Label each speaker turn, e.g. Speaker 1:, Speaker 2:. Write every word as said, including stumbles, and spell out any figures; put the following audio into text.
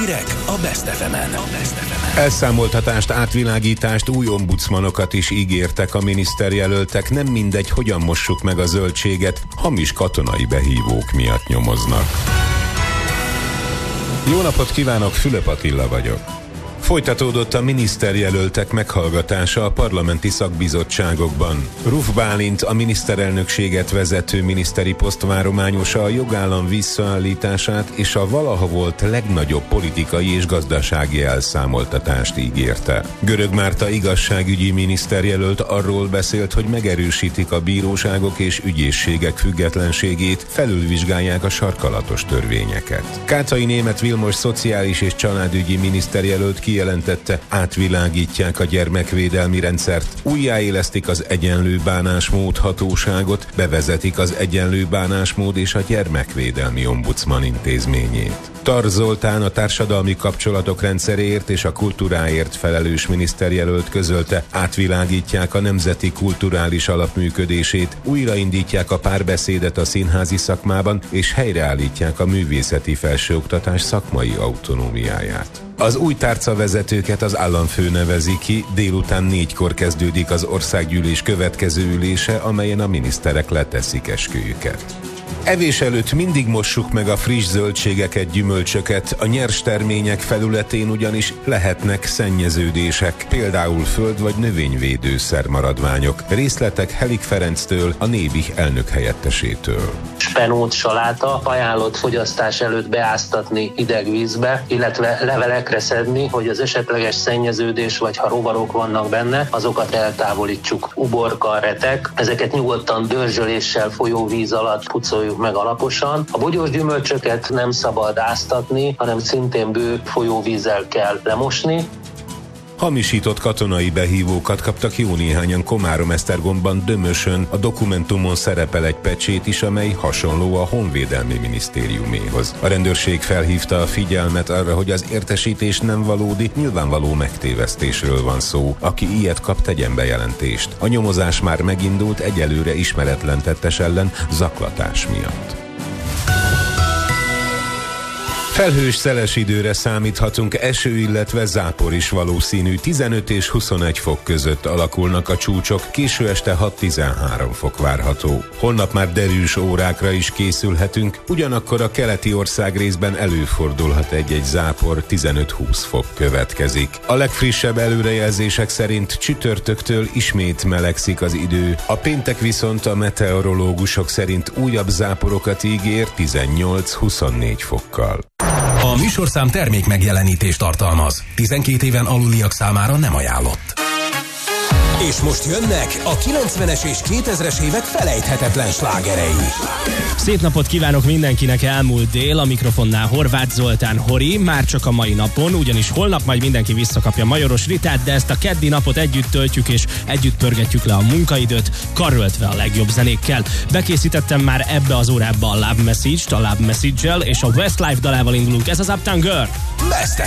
Speaker 1: Hírek a Best ef emen.
Speaker 2: Elszámoltatást, átvilágítást, új ombudsmanokat is ígértek a miniszterjelöltek. Nem mindegy, hogyan mossuk meg a zöldséget, hamis katonai behívók miatt nyomoznak. Jó napot kívánok, Fülöp Attila vagyok. Folytatódott a miniszterjelöltek meghallgatása a parlamenti szakbizottságokban. Ruf Bálint, a miniszterelnökséget vezető miniszteri posztvárományosa a jogállam visszaállítását és a valaha volt legnagyobb politikai és gazdasági elszámoltatást ígérte. Görög Márta igazságügyi miniszterjelölt arról beszélt, hogy megerősítik a bíróságok és ügyészségek függetlenségét, felülvizsgálják a sarkalatos törvényeket. Kátai Németh Vilmos szociális és családügyi miniszterjelölt kijelentette, átvilágítják a gyermekvédelmi rendszert, újjáélesztik az egyenlő bánásmód hatóságot, bevezetik az egyenlő bánásmód és a gyermekvédelmi ombudsman intézményét. Tar Zoltán, a társadalmi kapcsolatok rendszeréért és a kultúráért felelős miniszterjelölt közölte, átvilágítják a nemzeti kulturális alap működését, újraindítják a párbeszédet a színházi szakmában és helyreállítják a művészeti felsőoktatás szakmai autonómiáját. Az új tárcavezetőket az államfő nevezi ki, délután négykor kezdődik az országgyűlés következő ülése, amelyen a miniszterek leteszik esküjüket. Evés előtt mindig mossuk meg a friss zöldségeket, gyümölcsöket, a nyers termények felületén ugyanis lehetnek szennyeződések, például föld- vagy növényvédőszer maradványok. Részletek Helik Ferenctől, a Nébih elnök helyettesétől.
Speaker 3: Spenót, saláta ajánlott fogyasztás előtt beáztatni hideg vízbe, illetve levelekre szedni, hogy az esetleges szennyeződés vagy ha rovarok vannak benne, azokat eltávolítsuk. Uborka, retek, ezeket nyugodtan dörzsöléssel folyóvíz alatt pucoljuk meg alaposan. A bogyós gyümölcsöket nem szabad áztatni, hanem szintén bő folyóvízzel kell lemosni.
Speaker 2: Hamisított katonai behívókat kaptak jó néhányan Komárom-Esztergomban, Dömösön. A dokumentumon szerepel egy pecsét is, amely hasonló a Honvédelmi Minisztériuméhoz. A rendőrség felhívta a figyelmet arra, hogy az értesítés nem valódi, nyilvánvaló megtévesztésről van szó. Aki ilyet kap, tegyen bejelentést. A nyomozás már megindult egyelőre ismeretlen tettes ellen zaklatás miatt. Felhős, szeles időre számíthatunk, eső, illetve zápor is valószínű. tizenöt és huszonegy fok között alakulnak a csúcsok, késő este hat-tizenhárom fok várható. Holnap már derűs órákra is készülhetünk, ugyanakkor a keleti ország részben előfordulhat egy-egy zápor, tizenöt-húsz fok következik. A legfrissebb előrejelzések szerint csütörtöktől ismét melegszik az idő, a péntek viszont a meteorológusok szerint újabb záporokat ígér tizennyolc-huszonnégy fokkal.
Speaker 1: A műsorszám termék megjelenítést tartalmaz. tizenkét éven aluliak számára nem ajánlott. És most jönnek a kilencvenes és kétezres évek felejthetetlen slágerei.
Speaker 4: Szép napot kívánok mindenkinek, elmúlt dél, a mikrofonnál Horváth Zoltán Hori, már csak a mai napon, ugyanis holnap majd mindenki visszakapja Majoros Ritát, de ezt a keddi napot együtt töltjük és együtt pörgetjük le a munkaidőt, karöltve a legjobb zenékkel. Bekészítettem már ebbe az órába a Love Message-t, a Love Message-el, és a Westlife dalával indulunk, ez az Uptown Girl.
Speaker 1: Best